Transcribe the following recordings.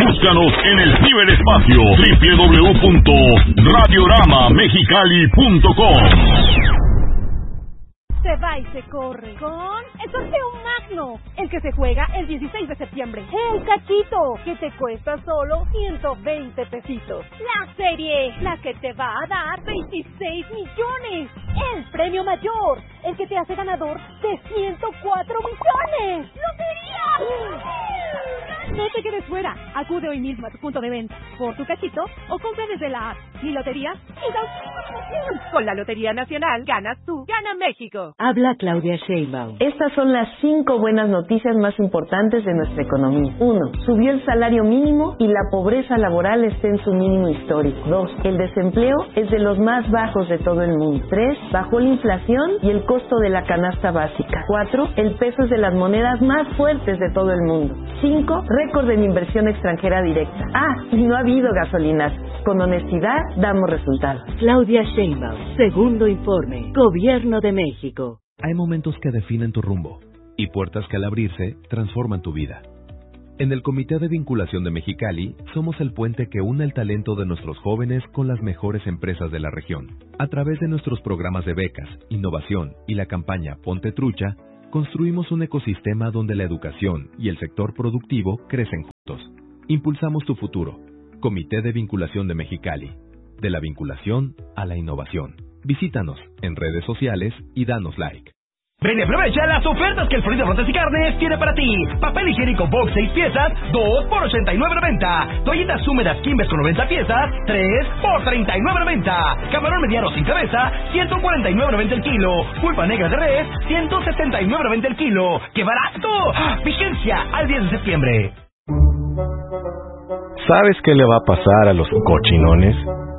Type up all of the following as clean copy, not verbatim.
Búscanos en el ciberespacio www.radioramamexicali.com. Se va y se corre con el sorteo magno, el que se juega el 16 de septiembre. El cachito, que te cuesta solo 120 pesitos. La serie, la que te va a dar 26 millones. El premio mayor, el que te hace ganador de 104 millones. ¡Lotería! No te quedes fuera. Acude hoy mismo a tu punto de venta por tu cachito o compra desde la app. Mi lotería es auténtica. Con la Lotería Nacional, ganas tú, gana México. Habla Claudia Sheinbaum. Estas son las 5 buenas noticias más importantes de nuestra economía. 1. Subió el salario mínimo y la pobreza laboral está en su mínimo histórico. 2. El desempleo es de los más bajos de todo el mundo. 3. Bajó la inflación y el costo de la canasta básica. 4. El peso es de las monedas más fuertes de todo el mundo. 5. Récord en inversión extranjera directa. Y no ha habido gasolinas. Con honestidad damos resultados. Claudia Sheinbaum, segundo informe, Gobierno de México. Hay momentos que definen tu rumbo y puertas que al abrirse transforman tu vida. En el Comité de Vinculación de Mexicali somos el puente que une el talento de nuestros jóvenes con las mejores empresas de la región. A través de nuestros programas de becas, innovación y la campaña Ponte Trucha, construimos un ecosistema donde la educación y el sector productivo crecen juntos. Impulsamos tu futuro. Comité de Vinculación de Mexicali. De la vinculación a la innovación. Visítanos en redes sociales y danos like. Ven y aprovecha las ofertas que el Florida Frutas y Carnes tiene para ti. Papel higiénico box 6 piezas, 2 por $89.90. Toallitas húmedas Kimbes con 90 piezas, 3 por $39.90. Camarón mediano sin cabeza, $149.90 el kilo. Pulpa negra de res, $179.90 el kilo. ¡Qué barato! Vigencia al 10 de septiembre. ¿Sabes qué le va a pasar a los cochinones?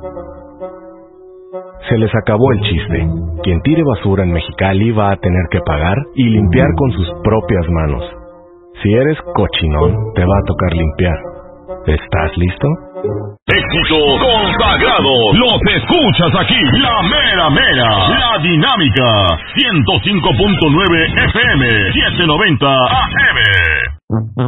Se les acabó el chiste. Quien tire basura en Mexicali va a tener que pagar y limpiar con sus propias manos. Si eres cochinón, te va a tocar limpiar. ¿Estás listo? Éxito consagrado. Los escuchas aquí. La mera mera. La dinámica. 105.9 FM. 790 AM.